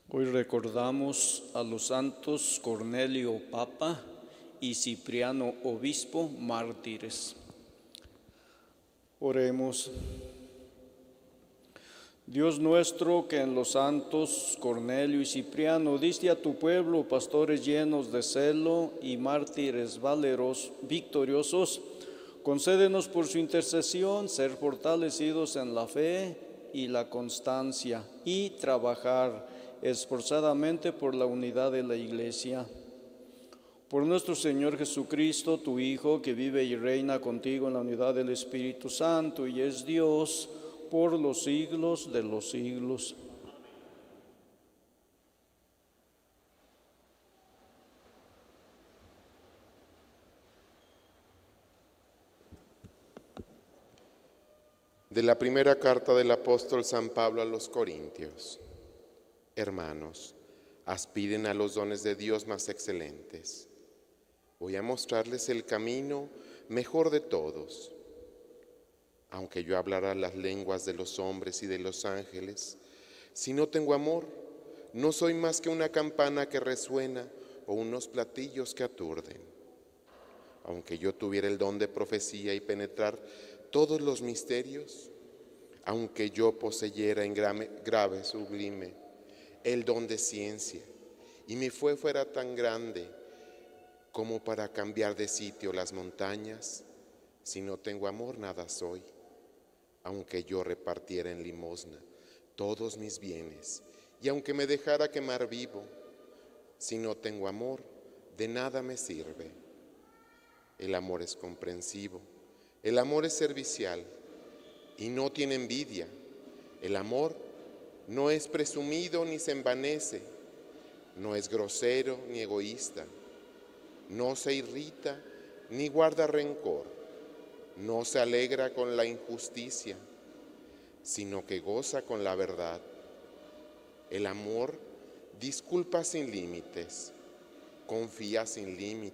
Hoy recordamos a los santos Cornelio Papa y Cipriano Obispo, mártires. Oremos. Dios nuestro, que en los santos Cornelio y Cipriano diste a tu pueblo pastores llenos de celo y mártires victoriosos, concédenos por su intercesión ser fortalecidos en la fe y la constancia y trabajar esforzadamente por la unidad de la Iglesia. Por nuestro Señor Jesucristo, tu Hijo, que vive y reina contigo en la unidad del Espíritu Santo y es Dios por los siglos de los siglos. De la primera carta del apóstol San Pablo a los Corintios. Hermanos, aspiren a los dones de Dios más excelentes. Voy a mostrarles el camino mejor de todos. Aunque yo hablara las lenguas de los hombres y de los ángeles, si no tengo amor, no soy más que una campana que resuena o unos platillos que aturden. Aunque yo tuviera el don de profecía y penetrar todos los misterios, aunque yo poseyera en grave sublime el don de ciencia, y mi fe fuera tan grande como para cambiar de sitio las montañas, si no tengo amor nada soy. Aunque yo repartiera en limosna todos mis bienes, y aunque me dejara quemar vivo, si no tengo amor, de nada me sirve. El amor es comprensivo, el amor es servicial y no tiene envidia. El amor no es presumido ni se envanece, no es grosero ni egoísta, no se irrita ni guarda rencor, no se alegra con la injusticia, sino que goza con la verdad. El amor disculpa sin límites, confía sin límites,